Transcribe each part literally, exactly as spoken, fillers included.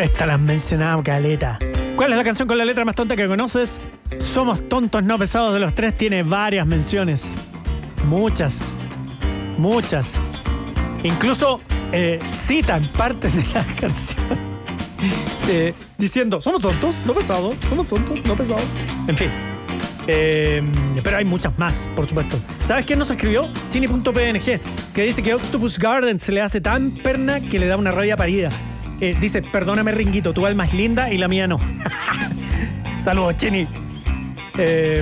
Esta la han mencionado, caleta. ¿Cuál es la canción con la letra más tonta que conoces? Somos tontos no pesados de los tres. Tiene varias menciones. Muchas. Muchas. Incluso eh, citan partes de la canción. Eh, diciendo, somos tontos, no pesados. Somos tontos, no pesados. En fin. Eh, pero hay muchas más, por supuesto. ¿Sabes quién nos escribió? Chini punto p n g, que dice que Octopus Garden se le hace tan perna que le da una rabia parida. Eh, dice, perdóname, Ringuito, tu alma es linda y la mía no. Saludos, Chini. Eh,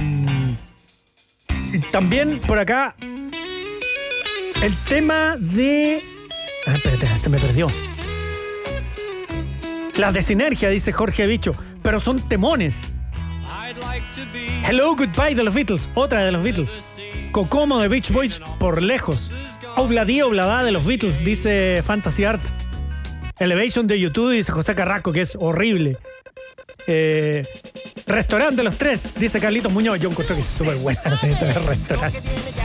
también por acá el tema de... Ah, espérate, se me perdió. Las de Sinergia, dice Jorge Bicho, pero son temones. Hello, Goodbye de los Beatles, otra de los Beatles. Kokomo de Beach Boys, por lejos. Obladí Oblada de los Beatles, dice Fantasy Art. Elevation de YouTube, dice José Carrasco, que es horrible. Eh, Restaurante de los Tres, dice Carlitos Muñoz. Yo encuentro que es súper buena esta de restaurante.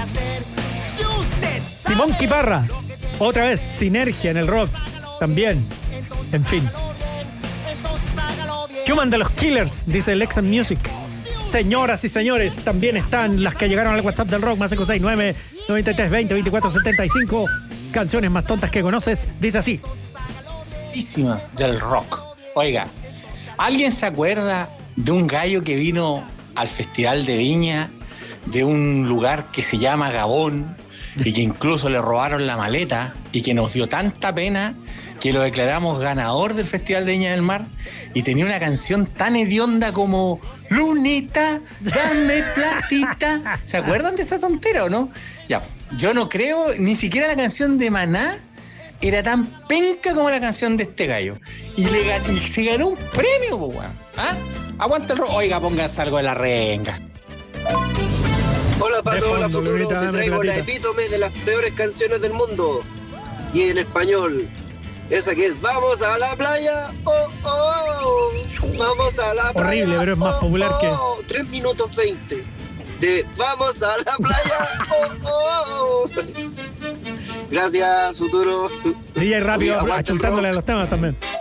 Simón Kiparra, otra vez, Sinergia en el rock, también. En fin. Human de los Killers, dice Lexan Music. Señoras y señores, también están las que llegaron al WhatsApp del rock, más cinco seis nueve, noventa y tres veinte, veinticuatro setenta y cinco. Canciones más tontas que conoces, dice así. Del rock. Oiga, ¿alguien se acuerda de un gallo que vino al Festival de Viña de un lugar que se llama Gabón y que incluso le robaron la maleta y que nos dio tanta pena que lo declaramos ganador del Festival de Viña del Mar y tenía una canción tan hedionda como Lunita, dame platita? ¿Se acuerdan de esa tontera o no? Ya, yo no creo, ni siquiera la canción de Maná era tan penca como la canción de este gallo. Y, le, y se ganó un premio, po, weón. ¿Ah? Aguanta el rock. Oiga, pónganse algo de la renga. Hola, Pato, hola, Futuro. Te traigo la epítome de las peores canciones del mundo. Y en español. Esa que es Vamos a la playa, oh, oh, vamos a la playa. Horrible, pero es más oh, popular que... Oh, tres minutos veinte de Vamos a la playa, oh, oh. Gracias, Futuro. D J rápido, achuntándole a los temas también.